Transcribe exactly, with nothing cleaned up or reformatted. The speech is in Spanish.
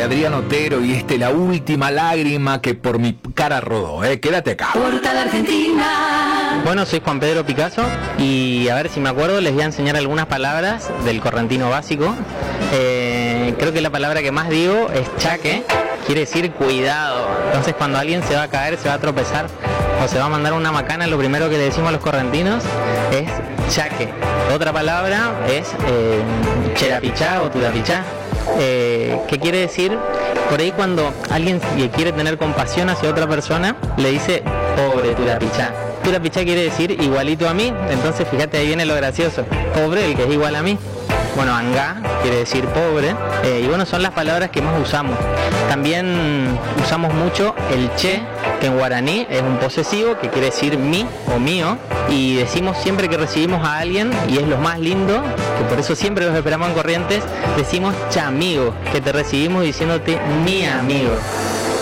Adrián Otero y este La Última Lágrima que por mi cara rodó, ¿eh? Quédate acá. Portal Argentina. Bueno, soy Juan Pedro Picasso y a ver si me acuerdo les voy a enseñar algunas palabras del correntino básico. Eh, creo que la palabra que más digo es chaque, quiere decir cuidado. Entonces cuando alguien se va a caer, se va a tropezar o se va a mandar una macana, lo primero que le decimos a los correntinos es chaque. Otra palabra es eh, cherapichá o turapichá, eh, que quiere decir, por ahí cuando alguien quiere tener compasión hacia otra persona, le dice pobre turapichá. Turapichá quiere decir igualito a mí, entonces fíjate, ahí viene lo gracioso. Pobre, el que es igual a mí. Bueno, angá quiere decir pobre, eh, y bueno, son las palabras que más usamos. También usamos mucho el che, que en guaraní es un posesivo, que quiere decir mi o mío, y decimos siempre que recibimos a alguien, y es lo más lindo, que por eso siempre los esperamos en Corrientes, decimos chamigo, que te recibimos diciéndote mi amigo.